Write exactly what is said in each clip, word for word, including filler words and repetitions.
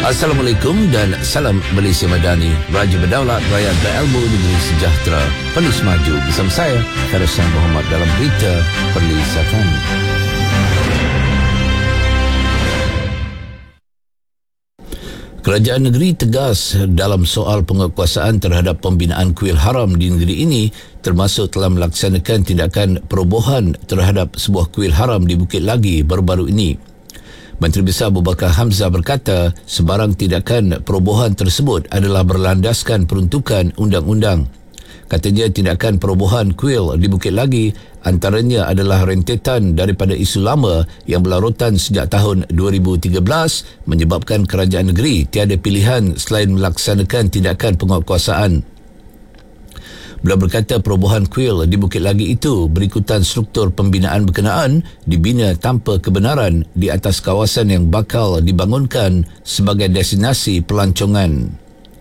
Assalamualaikum dan salam Malaysia Madani. Raja berdaulat, rakyat berilmu, negeri sejahtera. Perlis maju bersama saya, Khairul Muhammad dalam berita Perlis F M. Kerajaan negeri tegas dalam soal penguatkuasaan terhadap pembinaan kuil haram di negeri ini, termasuk telah melaksanakan tindakan perobohan terhadap sebuah kuil haram di Bukit Lagi baru-baru ini. Menteri Besar Abu Bakar Hamzah berkata sebarang tindakan perobohan tersebut adalah berlandaskan peruntukan undang-undang. Katanya tindakan perobohan kuil di Bukit Lagi antaranya adalah rentetan daripada isu lama yang berlarutan sejak tahun dua ribu tiga belas menyebabkan kerajaan negeri tiada pilihan selain melaksanakan tindakan penguatkuasaan. Beliau berkata perobohan kuil di Bukit Lagi itu berikutan struktur pembinaan berkenaan dibina tanpa kebenaran di atas kawasan yang bakal dibangunkan sebagai destinasi pelancongan.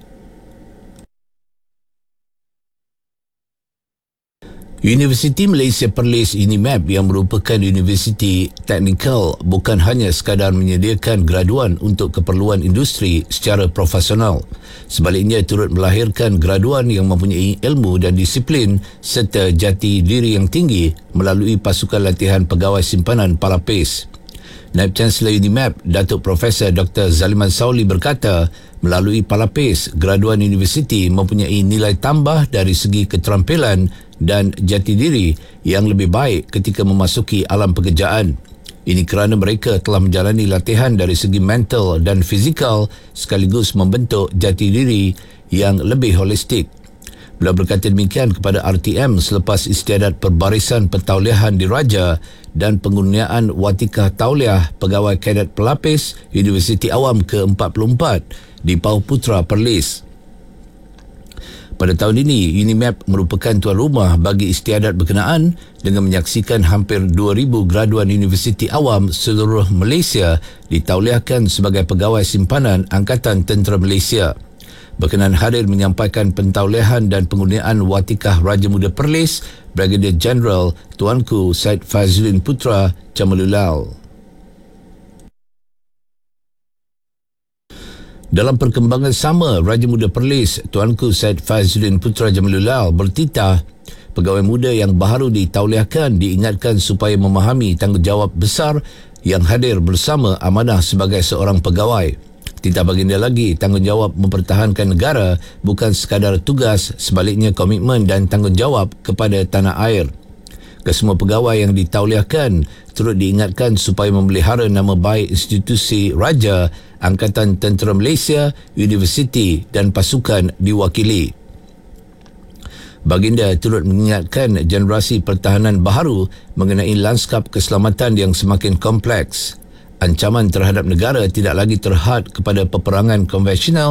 Universiti Malaysia Perlis UNIMAP yang merupakan universiti teknikal bukan hanya sekadar menyediakan graduan untuk keperluan industri secara profesional. Sebaliknya turut melahirkan graduan yang mempunyai ilmu dan disiplin serta jati diri yang tinggi melalui pasukan latihan pegawai simpanan Palapis. Naib Chancellor UNIMAP, Datuk Profesor Doktor Zaliman Sauli berkata, melalui Palapis, graduan universiti mempunyai nilai tambah dari segi keterampilan dan jati diri yang lebih baik ketika memasuki alam pekerjaan. Ini kerana mereka telah menjalani latihan dari segi mental dan fizikal sekaligus membentuk jati diri yang lebih holistik. Beliau berkata demikian kepada R T M selepas istiadat perbarisan pentauliahan di Raja dan penggunaan watikah tauliah pegawai kadet pelapis Universiti Awam ke empat puluh empat di Pauh Putra Perlis. Pada tahun ini, UNIMAP merupakan tuan rumah bagi istiadat berkenaan dengan menyaksikan hampir dua ribu graduan Universiti Awam seluruh Malaysia ditauliahkan sebagai pegawai simpanan Angkatan Tentera Malaysia. Berkenan hadir menyampaikan pentauliahan dan penggunaan watikah Raja Muda Perlis, Brigadier General Tuanku Syed Fazlin Putra Jamalulal. Dalam perkembangan sama, Raja Muda Perlis, Tuanku Syed Fazlin Putra Jamalulal bertitah, pegawai muda yang baru ditauliahkan diingatkan supaya memahami tanggungjawab besar yang hadir bersama amanah sebagai seorang pegawai. Titah baginda lagi, tanggungjawab mempertahankan negara bukan sekadar tugas, sebaliknya komitmen dan tanggungjawab kepada tanah air. Kesemua pegawai yang ditauliahkan turut diingatkan supaya memelihara nama baik institusi Raja, Angkatan Tentera Malaysia, universiti dan pasukan diwakili. Baginda turut mengingatkan generasi pertahanan baharu mengenai lanskap keselamatan yang semakin kompleks. Ancaman terhadap negara tidak lagi terhad kepada peperangan konvensional